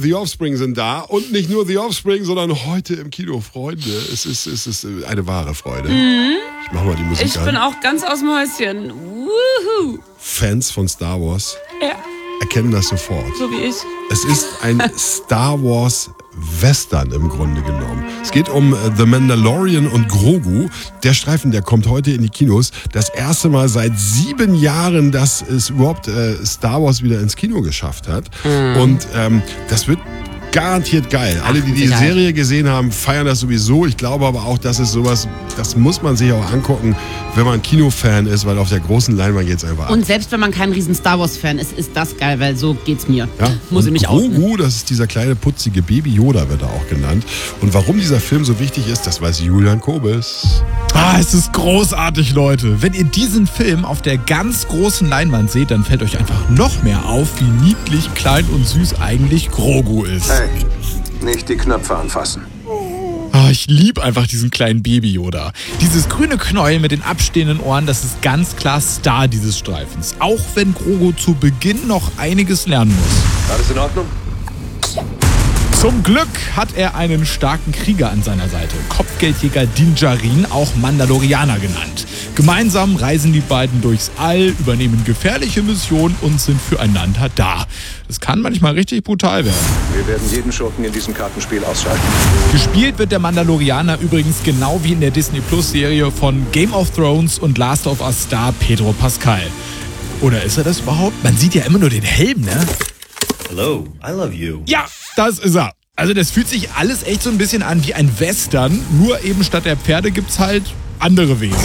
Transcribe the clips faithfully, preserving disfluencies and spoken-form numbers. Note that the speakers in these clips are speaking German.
The Offspring sind da. Und nicht nur The Offspring, sondern heute im Kino, Freunde. Es ist, es ist eine wahre Freude. Mhm. Ich mach mal die Musik Ich an. bin auch ganz aus dem Häuschen. Woohoo. Fans von Star Wars Ja, erkennen das sofort. so wie ich. Es ist ein Star Wars Western im Grunde genommen. Es geht um The Mandalorian und Grogu. Der Streifen, der kommt heute in die Kinos. Das erste Mal seit sieben Jahren, dass es überhaupt äh, Star Wars wieder ins Kino geschafft hat. Mhm. Und ähm, das wird garantiert geil. Alle, die die Serie gesehen haben, feiern das sowieso. Ich glaube aber auch, das ist sowas, das muss man sich auch angucken, wenn man Kinofan ist, weil auf der großen Leinwand geht's einfach ab. Und selbst wenn man kein riesen Star Wars Fan ist, ist das geil, weil so geht's mir. Ja, muss ich mich auch. Grogu, das ist dieser kleine putzige Baby Yoda, wird er auch genannt. Und warum dieser Film so wichtig ist, das weiß Julian Kobis. Ah, es ist großartig, Leute. Wenn ihr diesen Film auf der ganz großen Leinwand seht, dann fällt euch einfach noch mehr auf, wie niedlich, klein und süß eigentlich Grogu ist. Hey, nicht die Knöpfe anfassen. Ah, ich liebe einfach diesen kleinen Baby-Yoda. Dieses grüne Knäuel mit den abstehenden Ohren, das ist ganz klar Star dieses Streifens. Auch wenn Grogu zu Beginn noch einiges lernen muss. Alles in Ordnung? Zum Glück hat er einen starken Krieger an seiner Seite. Kopfgeldjäger Din Djarin, auch Mandalorianer genannt. Gemeinsam reisen die beiden durchs All, übernehmen gefährliche Missionen und sind füreinander da. Das kann manchmal richtig brutal werden. Wir werden jeden Schurken in diesem Kartenspiel ausschalten. Gespielt wird der Mandalorianer übrigens genau wie in der Disney Plus Serie von Game of Thrones und Last of Us Star Pedro Pascal. Oder ist er das überhaupt? Man sieht ja immer nur den Helm, ne? Hello, I love you. Ja, das ist er. Also das fühlt sich alles echt so ein bisschen an wie ein Western, nur eben statt der Pferde gibt's halt andere Wesen.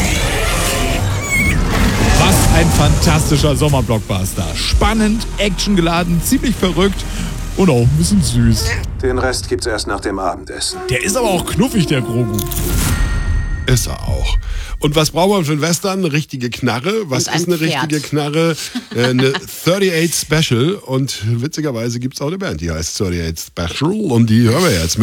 Was ein fantastischer Sommerblockbuster. Spannend, actiongeladen, ziemlich verrückt und auch ein bisschen süß. Den Rest gibt's erst nach dem Abendessen. Der ist aber auch knuffig, der Grogu. Ist er auch. Und was braucht man für einen Western? Eine richtige Knarre. Was Und ein ist eine Pferd. richtige Knarre? Äh, eine achtundachtzig Special. Und witzigerweise gibt's auch eine Band, die heißt achtundachtzig Special. Und die hören wir jetzt.